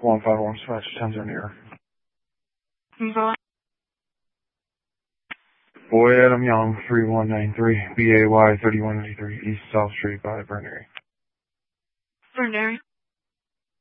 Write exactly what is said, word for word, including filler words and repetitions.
one five one dispatch, ten zero near. Go. Boy Adam Young, three one nine three, B A Y thirty-one ninety-three, East South Street by Bernary. Bernary.